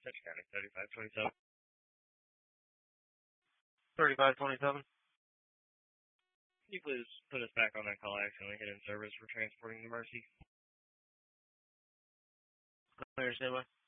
Touch County, 3527. 3527. Can you please put us back on that call? I accidentally hit in service for transporting the Mercy. I understand why.